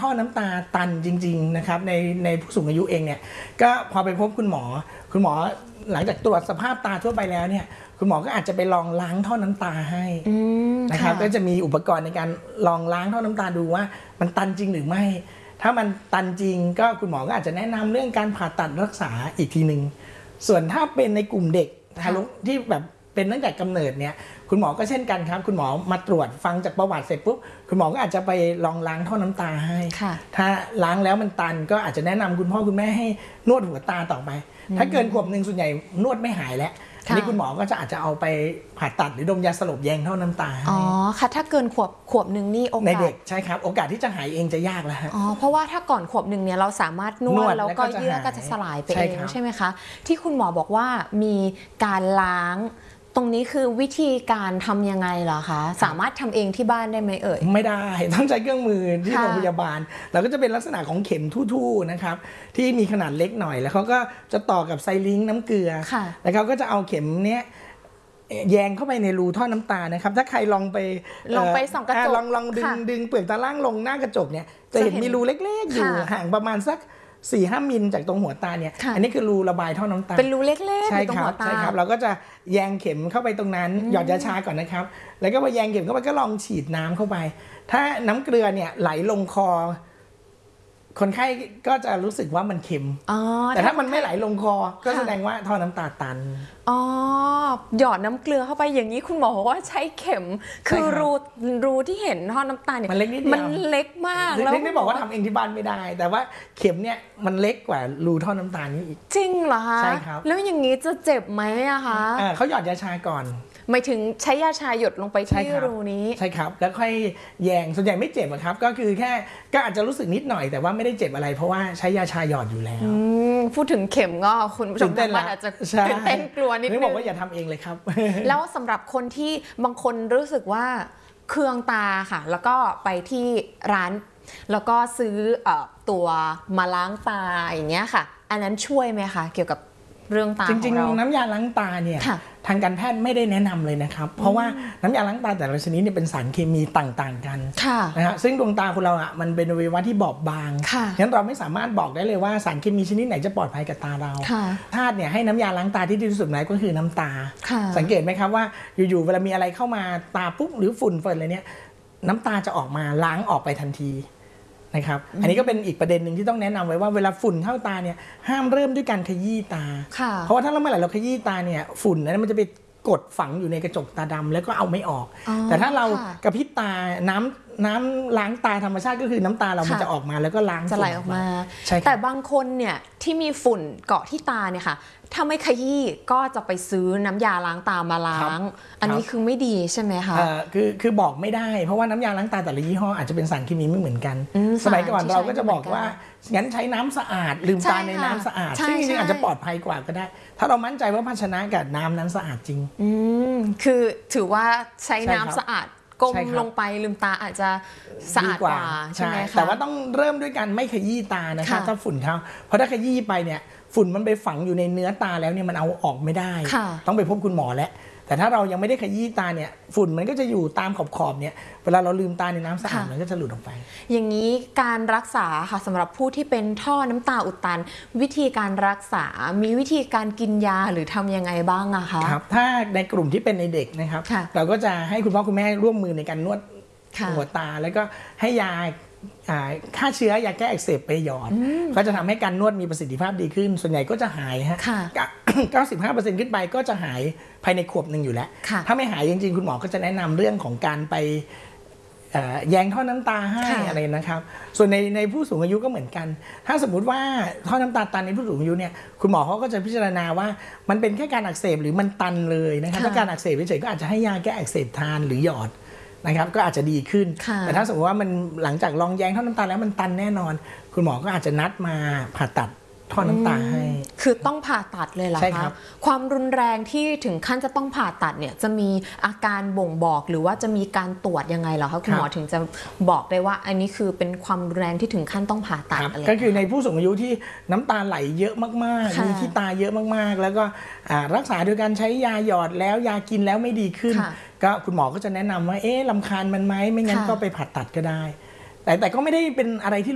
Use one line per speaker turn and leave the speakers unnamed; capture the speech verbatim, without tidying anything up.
อน้ำตาตันจริงๆนะครับในในผู้สูงอายุเองเนี่ยก็พอไปพบคุณหมอคุณหมอหลังจากตรวจสภาพตาทั่วไปแล้วเนี่ยคุณหมอก็อาจจะไปลองล้างท่อน้ำตาให้นะครับก็จะมีอุปกรณ์ในการลองล้างท่อน้ำตาดูว่ามันตันจริงหรือไม่ถ้ามันตันจริงก็คุณหมอก็อาจจะแนะนำเรื่องการผ่าตัดรักษาอีกทีหนึ่งส่วนถ้าเป็นในกลุ่มเด็กทารกที่แบบเป็นตั้งแต่กำเนิดเนี่ยคุณหมอก็เช่นกันครับคุณหมอมาตรวจฟังจากประวัติเสร็จปุ๊บคุณหมอก็อาจจะไปลองล้างท่อน้ำตาให้ถ้าล้างแล้วมันตันก็อาจจะแนะนำคุณพ่อคุณแม่ให้นวดหัวตาต่อไปถ้าเกินขวบหนึ่งส่วนใหญ่นวดไม่หายแล้วอันนี้คุณหมอก็จะอาจจะเอาไปผ่าตัดหรือดมยาสลบแยงท่อน้ำตา
อ๋อค่ะถ้าเกินขวบขวบหนึ่งนี่โอกาส
ในเด็กใช่ครับโอกาสที่จะหายเองจะยากแล้ว
อ๋อเพราะว่าถ้าก่อนขวบหนึ่งเนี่ยเราสามารถนวดแล้วก็เยื่อก็จะสลายไปเองใช่ไหมคะที่คุณหมอบอกว่ามีการล้างตรงนี้คือวิธีการทำยังไงเหรอคะสามารถทำเองที่บ้านได้ไหมเอ่ย
ไม่ได้ต้องใช้เครื่องมือที่โรงพยาบาลแล้วก็จะเป็นลักษณะของเข็มทู่ๆนะครับที่มีขนาดเล็กหน่อยแล้วเขาก็จะต่อกับไซลิงน้ำเกลือแล้วเขาก็จะเอาเข็มเนี้ยแยงเข้าไปในรูท่อน้ำตานะครับถ้าใครลองไป
ลองไปส่องกระจก
ลองลองดึงดึงเปลือกตาล่างลงหน้ากระจกเนี่ยจะเห็นมีรูเล็กๆอยู่ห่างประมาณสักสี่ห้ามิลจากตรงหัวตาเนี่ยอันนี้คือรูระบายท่อน้ำตา
เป็นรูเล็กๆ
ตรงหัวตาใช่ครับเราก็จะแยงเข็มเข้าไปตรงนั้นหยอดยาชาก่อนนะครับแล้วก็พอแยงเข็มเข้าไปก็ลองฉีดน้ำเข้าไปถ้าน้ำเกลือเนี่ยไหลลงคอคนไข้ก็จะรู้สึกว่ามันเค็มแต่ถ้ามันไม่ไหลลงคอก็แสดงว่าท่อน้ำตาตัน
อ๋อหยอดน้ำเกลือเข้าไปอย่างนี้คุณหมอบอกว่าใช้เข็มคือรูรูที่เห็นท่อน้ำตาเนี่ย
มันเล็กนิดเดียว
มันเล็กมาก
แล้วไม่บอกว่าทำเองที่บ้านไม่ได้แต่ว่าเข็มเนี่ยมันเล็กกว่ารูท่อน้ำตานี้อีก
จริงเหรอคะ
ใช่ครับ
แล้วอย่างนี้จะเจ็บไหมอะคะ
เขาหยอดยาชาก่อน
หมายถึงใช้ยาชาหยดลงไปที่รูนี้
ใช่ครับแล้วค่อยแยงส่วนใหญ่ไม่เจ็บครับก็คือแค่ก็อาจจะรู้สึกนิดหน่อยแต่ว่าไม่ได้เจ็บอะไรเพราะว่าใช้ยาชาหยอดอยู่แล้ว
พูดถึงเข็มก็คุณผู้ชมทางบ้านอาจจะตื่นเต้นกลัวนิดนึง
บอกว่าอย่าทำเองเลยครับ
แล้วสำหรับคนที่บางคนรู้สึกว่าเคืองตาค่ะแล้วก็ไปที่ร้านแล้วก็ซื้อตัวมาล้างตาอย่างเงี้ยค่ะอันนั้นช่วยไหมคะเกี่ยวกับเรื่องตา
จริงๆน้ำยาล้างตาเนี่ยทางการแพทย์ไม่ได้แนะนำเลยนะครับเพราะว่าน้ำยาล้างตาแต่ละชนิดเนี่ยเป็นสารเคมีต่างๆกันนะฮะซึ่งดวงตาของเราอ่ะมันเป็นอวัยวะที่บอบบางงั้นเราไม่สามารถบอกได้เลยว่าสารเคมีชนิดไหนจะปลอดภัยกับตาเราแพทย์เนี่ยให้น้ำยาล้างตาที่ดีที่สุดไหนก็คือน้ำตาสังเกตไหมครับว่าอยู่ๆเวลามีอะไรเข้ามาตาปุ๊บหรือฝุ่นเฟิร์นอะไรเนี่ยน้ำตาจะออกมาล้างออกไปทันทีนะครับอันนี้ก็เป็นอีกประเด็นหนึ่งที่ต้องแนะนำไว้ว่าเวลาฝุ่นเข้าตาเนี่ยห้ามเริ่มด้วยการขยี้ตาเพราะว่าถ้าเราเมื่อไหร่เราขยี้ตาเนี่ยฝุ่นนั้นมันจะไปกดฝังอยู่ในกระจกตาดำแล้วก็เอาไม่ออกแต่ถ้าเรากระพริบตาน้ำน้ำล้างตาธรรมชาติก็คือน้ำตาเรามันจะออกมาแล้วก็ล้าง
จะไหลออกมาแต่บางคนเนี่ยที่มีฝุ่นเกาะที่ตาเนี่ยค่ะถ้าไม่ขยี้ก็จะไปซื้อน้ำยาล้างตามาล้างอันนี้คือไม่ดีใช่ไหมคะ
คือคือบอกไม่ได้เพราะว่าน้ำยาล้างตาแต่ละยี่ห้ออาจจะเป็นสารเคมีไม่เหมือนกันสมัยก่อนเราก็จะบอกว่างั้นใช้น้ำสะอาดลืมตาในน้ำสะอาดซึ่งจริงๆอาจจะปลอดภัยกว่าก็ได้ถ้าเรามั่นใจว่าภาชนะกับน้ำนั้นสะอาดจริง
อืมคือถือว่าใช้น้ำสะอาดก้มลงไปลืมตาอาจจะสะอาดกว่าใช่ไหมคะ
แต่ว่าต้องเริ่มด้วยการไม่ขยี้ตานะคะถ้าฝุ่นเข้าเพราะถ้าขยี้ไปเนี่ยฝุ่นมันไปฝังอยู่ในเนื้อตาแล้วเนี่ยมันเอาออกไม่ได้ต้องไปพบคุณหมอแล้วแต่ถ้าเรายังไม่ได้ขยี้ตาเนี่ยฝุ่นมันก็จะอยู่ตามขอบๆเนี่ยเวลาเราลืมตาในน้ำสะอาดมันก็จะหลุดออกไป
อย่างนี้การรักษาค่ะสำหรับผู้ที่เป็นท่อน้ำตาอุดตันวิธีการรักษามีวิธีการกินยาหรือทำยังไงบ้างอะคะ
ครับถ้าในกลุ่มที่เป็นในเด็กนะครับเราก็จะให้คุณพ่อคุณแม่ร่วมมือในการนวดหัวตาแล้วก็ให้ยาฆ่าเชื้อยาแก้อักเสบไปหยอดก็จะทำให้การนวดมีประสิทธิภาพดีขึ้นส่วนใหญ่ก็จะหายฮะ เก้าสิบห้าเปอร์เซ็นต์ ขึ้นไปก็จะหายภายในขวบหนึ่งอยู่แล้วถ้าไม่หายจริงๆคุณหมอก็จะแนะนำเรื่องของการไปแยงท่อน้ำตาให้อะไรนะครับส่วนในในผู้สูงอายุก็เหมือนกันถ้าสมมุติว่าท่อน้ำตาตันในผู้สูงอายุเนี่ยคุณหมอเขาก็จะพิจารณาว่ามันเป็นแค่การอักเสบหรือมันตันเลยนะครับถ้าการอักเสบเฉยๆก็อาจจะให้ยาแก้อักเสบทานหรือหยอดนะครับก็อาจจะดีขึ้นแต่ถ้าสมมติว่ามันหลังจากลองแยงท่อน้ำตาแล้วมันตันแน่นอนคุณหมอก็อาจจะนัดมาผ่าตัดท่อน้ำตาให้
คือต้องผ่าตัดเลยเหรอคะใช่ครับความรุนแรงที่ถึงขั้นจะต้องผ่าตัดเนี่ยจะมีอาการบ่งบอกหรือว่าจะมีการตรวจยังไงเหรอคะคุณหมอถึงจะบอกได้ว่าอันนี้คือเป็นความรุนแรงที่ถึงขั้นต้องผ่าตัดอะไร
ก็คือในผู้สูงอายุที่น้ำตาไหลเยอะมากๆมีที่ตาเยอะมากๆแล้วก็รักษาโดยการใช้ยาหยอดแล้วยากินแล้วไม่ดีขึ้นก็คุณหมอก็จะแนะนำว่าเอ๊ะรำคาญมันไหมไม่งั้นก็ไปผ่าตัดก็ได้แต่แต่ก็ไม่ได้เป็นอะไรที่